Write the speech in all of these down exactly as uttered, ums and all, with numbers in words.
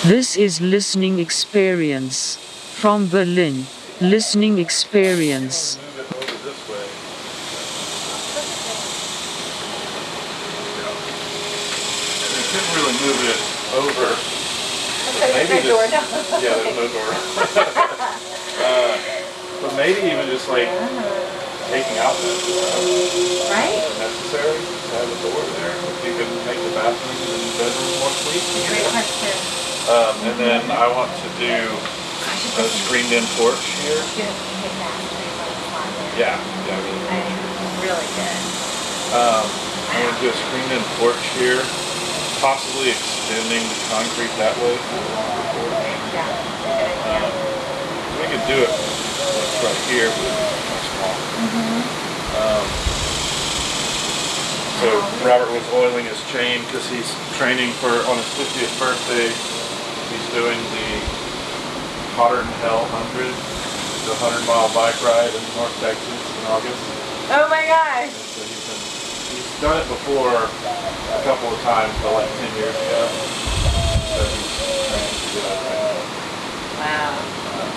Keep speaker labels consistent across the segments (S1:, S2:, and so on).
S1: This is listening experience from Berlin. Listening experience.
S2: Move it over this way. And you couldn't really move it over. But maybe
S3: no door
S2: just,
S3: now.
S2: yeah, there's no door. uh, but maybe even just like taking out that door.
S3: Right?
S2: Necessary to have a door there. If you could make the bathroom and bedroom more sleek.
S3: Great question.
S2: Um, and then I want to do a screened-in porch here. Yeah, yeah, really.
S3: Really good.
S2: Um, I want to do a screened-in porch here, possibly extending the concrete that way through the longer porch.
S3: Yeah.
S2: Um, we could do it like right here, but it's too small.
S3: Mm-hmm.
S2: Um, so Robert was oiling his chain because he's training for on his fiftieth birthday. He's doing the Hotter Than Hell one hundred, the one hundred mile bike ride in North Texas in August.
S3: Oh my gosh!
S2: And so he's, been, he's done it before a couple of times, but like ten years ago. So he's training to do that right now.
S3: Wow.
S2: Um,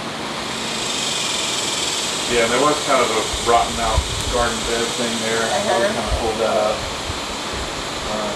S2: yeah, and there was kind of a rotten out garden bed thing there.
S3: Uh-huh.
S2: So we kind of pulled that up. Um,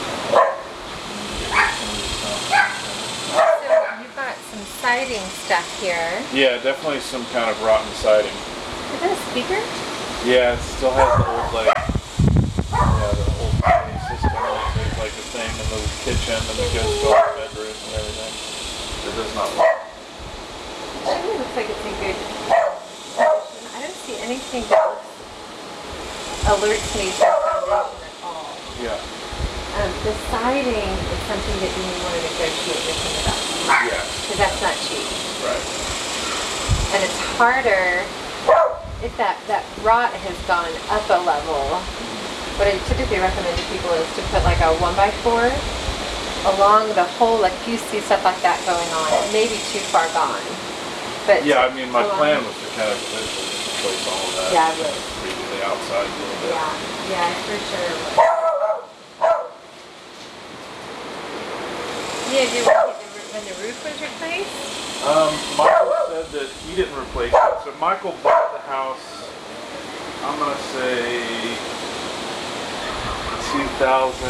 S3: Some siding stuff here.
S2: Yeah, definitely some kind of rotten siding.
S3: Is that a speaker?
S2: Yeah, it still has the old like, yeah, the old P A system. There's like the thing in the kitchen and it goes to our bedroom and everything. It does not work.
S3: It really looks like it's in good condition. I don't see anything that looks, alerts me to the foundation at all.
S2: Yeah.
S3: Um, the siding is something that you may want to negotiate with him about.
S2: Yeah.
S3: Because that's not cheap.
S2: Right.
S3: And it's harder if that, that rot has gone up a level. What I typically recommend to people is to put like a one by four along the whole, like if you see stuff like that going on, it may be too far gone. But
S2: Yeah, I mean, my
S3: along-
S2: plan was to kind of eventually replace all of that.
S3: Yeah, really.
S2: Redo the outside a little bit.
S3: Yeah, yeah, for sure. Yeah, do you want to get the, when the roof was replaced?
S2: Um, Michael said that he didn't replace it. So Michael bought the house, I'm going to say two thousand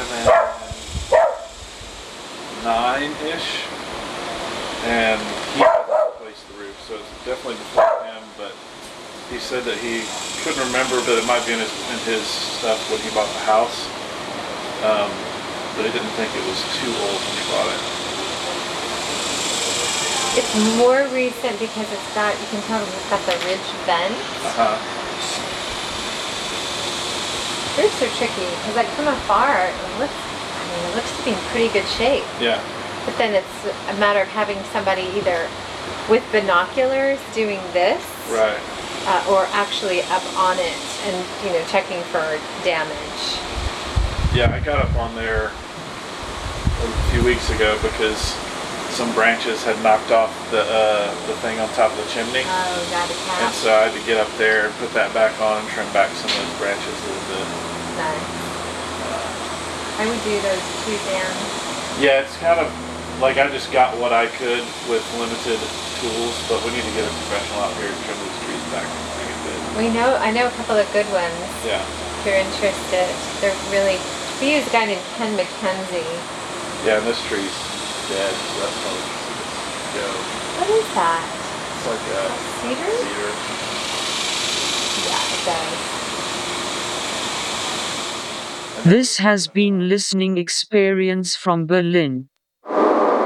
S2: nine-ish. And he hasn't replaced the roof, so it's definitely before him, but he said that he couldn't remember, but it might be in his, in his stuff when he bought the house. Um, but he didn't think it was too old when he bought it.
S3: It's more recent because it's got, you can tell it's got the ridge vent.
S2: Uh-huh.
S3: Roofs are tricky because like from afar, it looks, I mean, it looks to be in pretty good shape.
S2: Yeah.
S3: But then it's a matter of having somebody either with binoculars doing this,
S2: Right.
S3: uh, or actually up on it and, you know, checking for damage.
S2: Yeah, I got up on there a few weeks ago because some branches had knocked off the uh, the thing on top of the chimney.
S3: Oh, got a
S2: And
S3: cap.
S2: so I had to get up there and put that back on and trim back some of those branches a little bit.
S3: Nice. I would do those too, Dan.
S2: Yeah, it's kind of like I just got what I could with limited tools, but we need to get a professional out here and trim these trees back a bit.
S3: We know, I know a couple of good ones.
S2: Yeah.
S3: If you're interested, they're really. We use a guy named Ken McKenzie.
S2: Yeah, and this tree's dead, so that's probably just go.
S3: What is that?
S2: It's like a
S3: Cedar?
S2: cedar.
S3: Yeah, it does.
S1: This has been listening experience from Berlin.